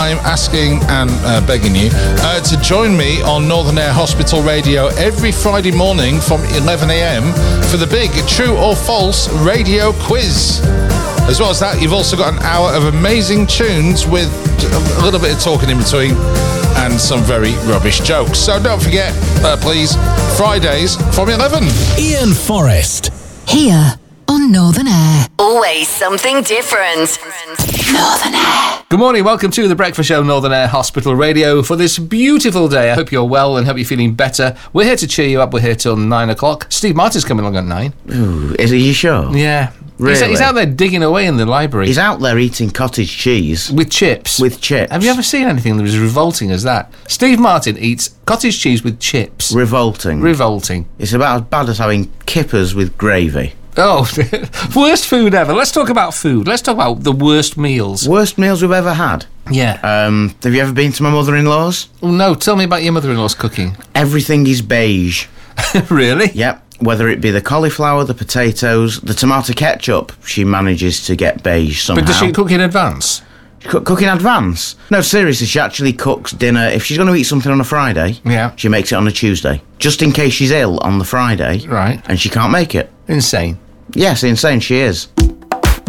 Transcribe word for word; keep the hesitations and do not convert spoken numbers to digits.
I'm asking and uh, begging you uh, to join me on Northern Air Hospital Radio every Friday morning from eleven a.m. for the big True or False radio quiz. As well as that, you've also got an hour of amazing tunes with a little bit of talking in between and some very rubbish jokes. So don't forget, uh, please, Fridays from eleven. Ian Forrest. Here on Northern Air. Always something different. Northern Air. Good morning, welcome to the Breakfast Show, Northern Air Hospital Radio, for this beautiful day. I hope you're well and hope you're feeling better. We're here to cheer you up. We're here till nine o'clock. Steve Martin's coming along at nine. Ooh, is he sure? Yeah. Really? He's, he's out there digging away in the library. He's out there eating cottage cheese. With chips. With chips. Have you ever seen anything that was revolting as that? Steve Martin eats cottage cheese with chips. Revolting. Revolting. It's about as bad as having kippers with gravy. Oh, worst food ever. Let's talk about food. Let's talk about the worst meals. Worst meals we've ever had? Yeah. Um, have you ever been to my mother-in-law's? No, tell me about your mother-in-law's cooking. Everything is beige. Really? Yep. Whether it be the cauliflower, the potatoes, the tomato ketchup, she manages to get beige somehow. But does she cook in advance? Cook, cook in advance? No, seriously, she actually cooks dinner. If she's going to eat something on a Friday, yeah, she makes it on a Tuesday, just in case she's ill on the Friday. Right. And she can't make it. Insane. Yes, insane she is.